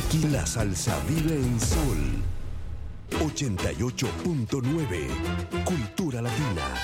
Aquí la salsa vive en Sol 88.9. Cultura Latina.